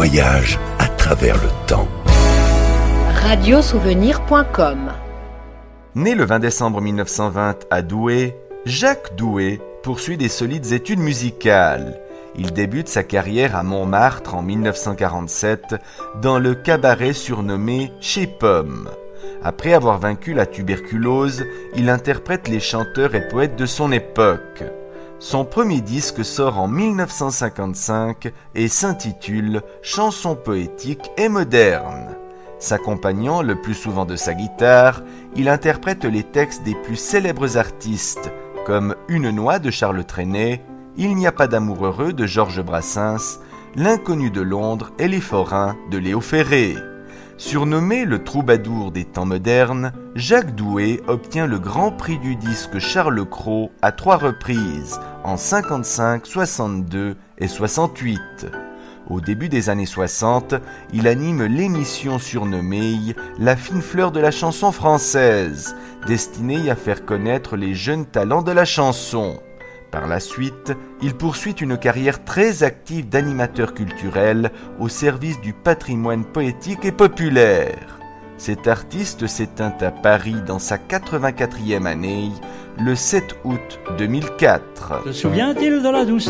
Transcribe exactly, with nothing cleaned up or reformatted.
voyage à travers le temps. radio souvenir point com. Né le vingt décembre mille neuf cent vingt à Douai, Jacques Douai poursuit des solides études musicales. Il débute sa carrière à Montmartre en mille neuf cent quarante-sept dans le cabaret surnommé Chez Pomme. Après avoir vaincu la tuberculose, il interprète les chanteurs et poètes de son époque. Son premier disque sort en mille neuf cent cinquante-cinq et s'intitule « Chansons poétiques et modernes ». S'accompagnant le plus souvent de sa guitare, il interprète les textes des plus célèbres artistes, comme Une noix de Charles Trenet, Il n'y a pas d'amour heureux de Georges Brassens, L'inconnu de Londres et Les forains de Léo Ferré. Surnommé le troubadour des temps modernes, Jacques Douai obtient le Grand Prix du disque Charles Cros à trois reprises, en cinquante-cinq, soixante-deux et soixante-huit. Au début des années soixante, il anime l'émission surnommée « La fine fleur de la chanson française », destinée à faire connaître les jeunes talents de la chanson. Par la suite, il poursuit une carrière très active d'animateur culturel au service du patrimoine poétique et populaire. Cet artiste s'éteint à Paris dans sa quatre-vingt-quatrième année, le sept août deux mille quatre. Se souvient-il de la douce